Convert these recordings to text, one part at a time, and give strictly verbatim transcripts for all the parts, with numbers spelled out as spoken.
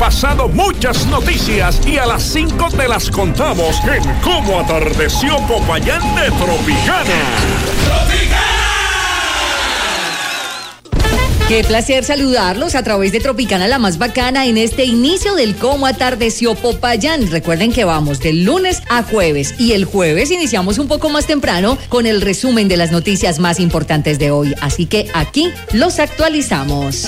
pasado muchas noticias y a las cinco te las contamos en Cómo Atardeció Popayán de Tropicana. Qué placer saludarlos a través de Tropicana, la más bacana, en este inicio del Cómo Atardeció Popayán. Recuerden que vamos del lunes a jueves y el jueves iniciamos un poco más temprano con el resumen de las noticias más importantes de hoy. Así que aquí los actualizamos.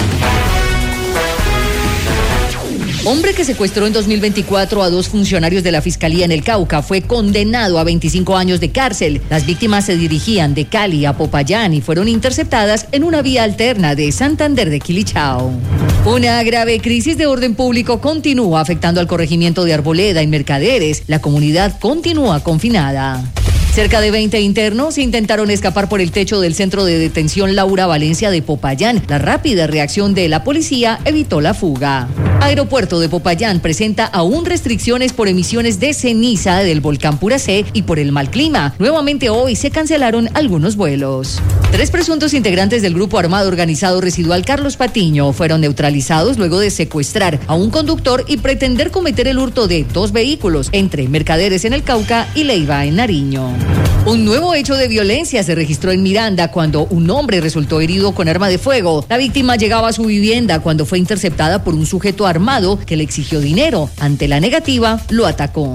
Hombre que secuestró en dos mil veinticuatro a dos funcionarios de la Fiscalía en el Cauca fue condenado a veinticinco años de cárcel. Las víctimas se dirigían de Cali a Popayán y fueron interceptadas en una vía alterna de Santander de Quilichao. Una grave crisis de orden público continúa afectando al corregimiento de Arboleda en Mercaderes. La comunidad continúa confinada. Cerca de veinte internos intentaron escapar por el techo del centro de detención Laura Valencia de Popayán. La rápida reacción de la policía evitó la fuga. Aeropuerto de Popayán presenta aún restricciones por emisiones de ceniza del volcán Puracé y por el mal clima. Nuevamente hoy se cancelaron algunos vuelos. Tres presuntos integrantes del grupo armado organizado residual Carlos Patiño fueron neutralizados luego de secuestrar a un conductor y pretender cometer el hurto de dos vehículos entre Mercaderes en el Cauca y Leiva en Nariño. Un nuevo hecho de violencia se registró en Miranda cuando un hombre resultó herido con arma de fuego. La víctima llegaba a su vivienda cuando fue interceptada por un sujeto armado que le exigió dinero. Ante la negativa, lo atacó.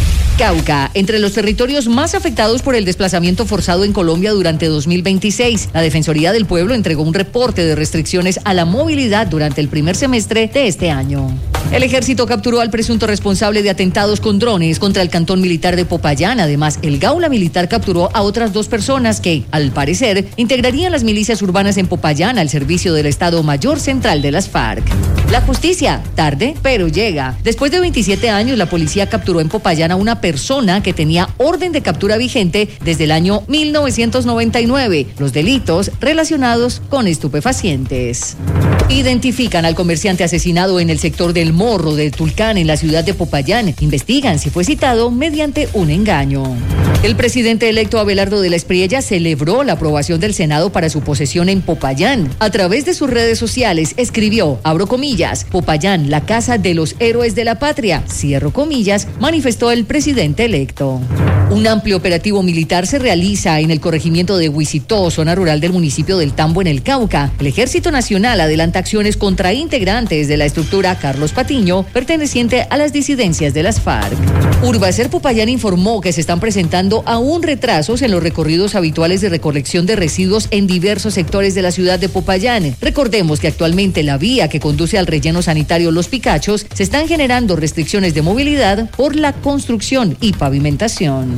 Cauca, entre los territorios más afectados por el desplazamiento forzado en Colombia durante dos mil veintiséis. La Defensoría del Pueblo entregó un reporte de restricciones a la movilidad durante el primer semestre de este año. El ejército capturó al presunto responsable de atentados con drones contra el cantón militar de Popayán. Además, el Gaula Militar capturó a otras dos personas que, al parecer, integrarían las milicias urbanas en Popayán al servicio del Estado Mayor Central de las FARC. La justicia, tarde, pero llega. Después de veintisiete años, la policía capturó en Popayán a una persona que tenía orden de captura vigente desde el año mil novecientos noventa y nueve. Los delitos relacionados con estupefacientes. Identifican al comerciante asesinado en el sector del Morro de Tulcán, en la ciudad de Popayán. Investigan si fue citado mediante un engaño. El presidente electo Abelardo de la Espriella celebró la aprobación del Senado para su posesión en Popayán. A través de sus redes sociales escribió, abro comillas, Popayán, la casa de los héroes de la patria, cierro comillas, manifestó el presidente electo. Un amplio operativo militar se realiza en el corregimiento de Huisitó, zona rural del municipio del Tambo, en el Cauca. El Ejército Nacional adelanta acciones contra integrantes de la estructura Carlos Patiño, perteneciente a las disidencias de las FARC. Urbacer Popayán informó que se están presentando aún retrasos en los recorridos habituales de recolección de residuos en diversos sectores de la ciudad de Popayán. Recordemos que actualmente la vía que conduce al relleno sanitario Los Picachos se están generando restricciones de movilidad por la construcción y pavimentación.